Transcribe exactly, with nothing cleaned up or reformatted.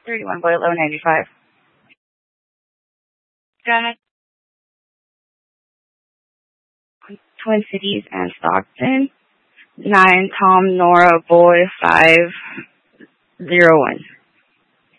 thirty-one Boyle O ninety-five. Go ahead. Twin Cities and Stockton. Nine Tom Nora Boy five zero one.